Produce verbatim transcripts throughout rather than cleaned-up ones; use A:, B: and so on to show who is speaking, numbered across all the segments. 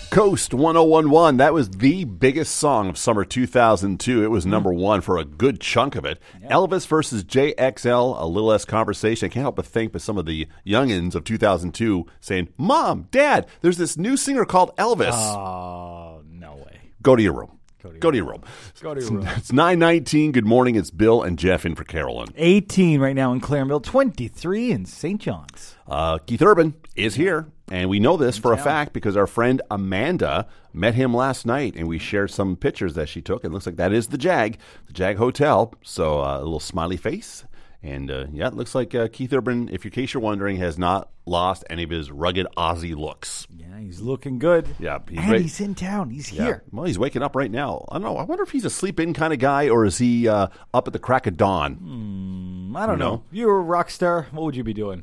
A: Coast one oh one one, that was the biggest song of summer two thousand two. It was number one for a good chunk of it. Yeah. Elvis versus J X L, a little less conversation. I can't help but think of some of the youngins of two thousand two saying, Mom, Dad, there's this new singer called Elvis.
B: Oh, no way.
A: Go to your room.
B: Go to your,
A: Go to your room.
B: Go to your room.
A: It's nine nineteen. Good morning. It's Bill and Jeff in for Carolyn.
B: eighteen right now in Clarenville, twenty-three in Saint John's.
A: Uh, Keith Urban is here, and we know this for a fact because our friend Amanda met him last night, and we shared some pictures that she took. It looks like that is the Jag, the Jag Hotel. So uh, a little smiley face. And, uh, yeah, it looks like uh, Keith Urban, if in case you're wondering, has not lost any of his rugged Aussie looks.
B: Yeah, he's looking good.
A: Yeah, he's
B: and
A: ra-
B: he's in town. He's
A: yeah.
B: here.
A: Well, he's waking up right now. I don't know. I wonder if he's a sleep-in kind of guy, or is he uh, up at the crack of dawn?
B: Mm, I don't
A: you
B: know.
A: know.
B: You're a rock star. What would you be doing?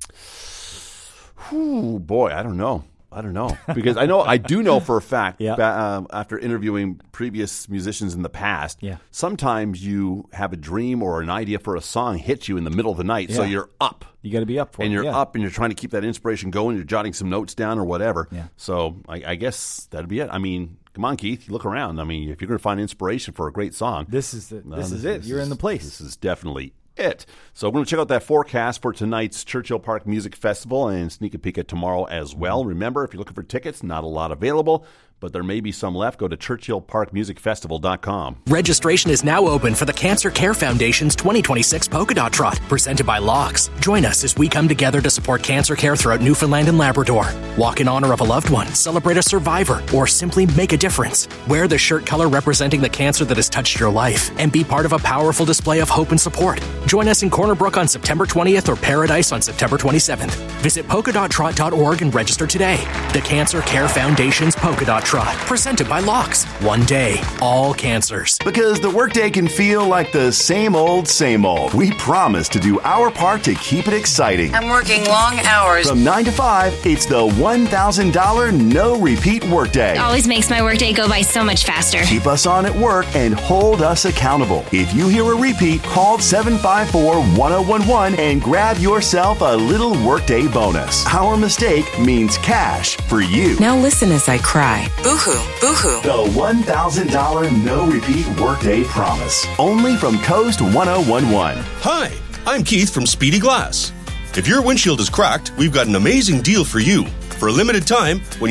A: Whew, boy, I don't know. I don't know. Because I know I do know for a fact,
B: yeah.
A: that, um, after interviewing previous musicians in the past,
B: yeah.
A: sometimes you have a dream or an idea for a song hits you in the middle of the night, yeah. so you're up.
B: You got to be up for
A: and
B: it.
A: you're
B: yeah.
A: up, and you're trying to keep that inspiration going. You're jotting some notes down or whatever.
B: Yeah.
A: So I, I guess that'd be it. I mean, come on, Keith, look around. I mean, if you're going to find inspiration for a great song,
B: this is the, this,
A: uh,
B: is
A: this
B: it.
A: This
B: you're
A: is,
B: in the place.
A: This is definitely it. So we're going to check out that forecast for tonight's Churchill Park Music Festival and sneak a peek at tomorrow as well. Remember, if you're looking for tickets, not a lot available, but there may be some left. Go to churchill park music festival dot com.
C: Registration is now open for the Cancer Care Foundation's twenty twenty-six Polka Dot Trot, presented by Locks. Join us as we come together to support cancer care throughout Newfoundland and Labrador. Walk in honor of a loved one, celebrate a survivor, or simply make a difference. Wear the shirt color representing the cancer that has touched your life and be part of a powerful display of hope and support. Join us in Corner Brook on September twentieth or Paradise on September twenty-seventh. Visit polka dot trot dot org and register today. The Cancer Care Foundation's Polka Dot Trot, presented by Locks. One day, all cancers.
D: Because the workday can feel like the same old, same old. We promise to do our part to keep it exciting.
E: I'm working long hours.
D: From nine to five, it's the one thousand dollars no-repeat workday.
F: It always makes my workday go by so much faster.
D: Keep us on at work and hold us accountable. If you hear a repeat, call seven five four, one oh one one and grab yourself a little workday bonus. Our mistake means cash for you.
E: Now listen as I cry. Boo-hoo, boo-hoo.
D: The one thousand dollars no-repeat workday promise. Only from Coast one oh one one.
G: Hi, I'm Keith from Speedy Glass. If your windshield is cracked, we've got an amazing deal for you. For a limited time, when